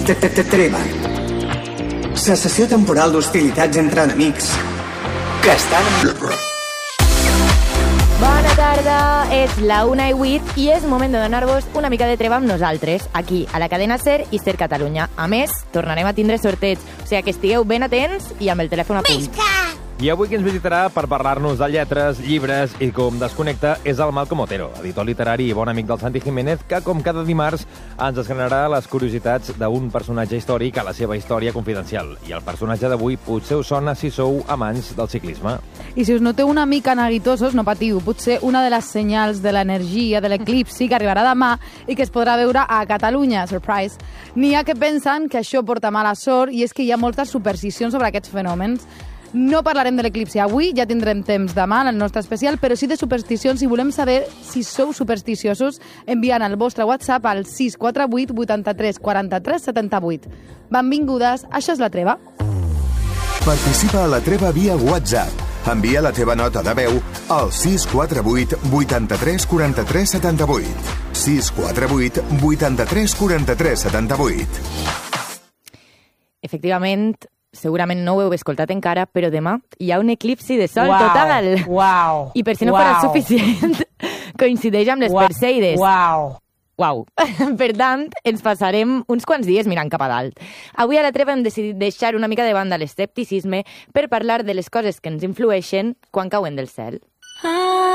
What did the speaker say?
Treva. Cessació temporal d'hostilitats entre enemics que estan en guerra. Bona tarda, és la 1:08 i és moment de donar-vos una mica de treva amb nosaltres, aquí, a la cadena SER i SER Catalunya. A més, tornarem a tindre sorteig, o sigui que estigueu ben atents i amb el telèfon a punt. I avui qui ens visitarà per parlar-nos de lletres, llibres i com desconnecta és el Malcom Otero, editor literari i bon amic del Santi Jiménez, que com cada dimarts ens desgranarà les curiositats d'un personatge històric a la seva història confidencial. I el personatge d'avui potser us sona si sou amants del ciclisme. I si us noteu una mica neguitosos, no patiu. Potser una de les senyals de l'energia, de l'eclipsi, que arribarà demà i que es podrà veure a Catalunya. Surprise! N'hi ha que pensen que això porta mala sort i és que hi ha moltes supersticions sobre aquests fenòmens. No parlarem de l'eclipsi avui, ja tindrem temps demà en el nostre especial, però sí de supersticions. Si volem saber si sou supersticiosos, enviant el vostre WhatsApp al 648 83 43 78. Benvingudes, això és La Treva. Participa a La Treva via WhatsApp. Envia la teva nota de veu al 648 83 43 78. 648 83 43 78. Efectivament, segurament no ho heu escoltat encara, però demà hi ha un eclipsi de sol total. Uau! I per si no fos suficient, coincideix amb les Perseides. Uau! Per tant, ens passarem uns quants dies mirant cap a dalt. Avui a La Treva hem decidit deixar una mica de banda l'escepticisme per parlar de les coses que ens influeixen quan cauen del cel.